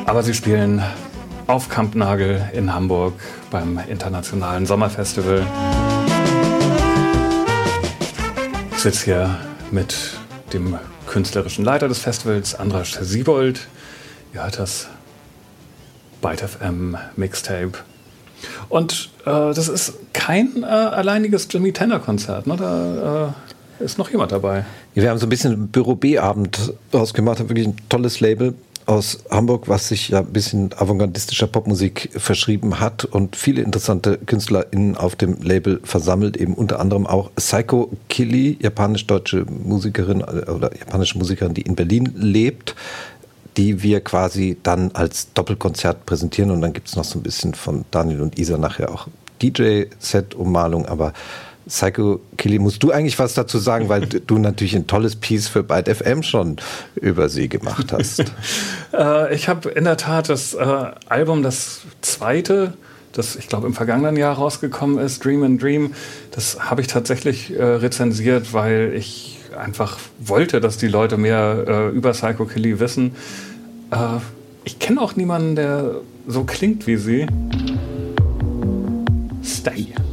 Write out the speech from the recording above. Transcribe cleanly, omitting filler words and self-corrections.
Aber sie spielen auf Kampnagel in Hamburg beim Internationalen Sommerfestival. Ich sitze hier mit dem künstlerischen Leiter des Festivals, Andras Siebold. Ihr hört das Byte FM Mixtape. Und das ist kein alleiniges Jimmy Tenor Konzert, ne? Da ist noch jemand dabei. Ja, wir haben so ein bisschen Büro B-Abend rausgemacht, wirklich ein tolles Label aus Hamburg, was sich ja ein bisschen avantgardistischer Popmusik verschrieben hat und viele interessante KünstlerInnen auf dem Label versammelt, eben unter anderem auch Psycho Killy, japanisch-deutsche Musikerin oder japanische Musikerin, die in Berlin lebt, die wir quasi dann als Doppelkonzert präsentieren, und dann gibt es noch so ein bisschen von Daniel und Isa nachher auch DJ-Set-Ummalung, aber Psycho Killy, musst du eigentlich was dazu sagen, weil du natürlich ein tolles Piece für Byte FM schon über sie gemacht hast. Ich habe in der Tat das Album, das zweite, das ich glaube im vergangenen Jahr rausgekommen ist, Dream and Dream, das habe ich tatsächlich rezensiert, weil ich einfach wollte, dass die Leute mehr über Psycho Killy wissen. Ich kenne auch niemanden, der so klingt wie sie. Stay.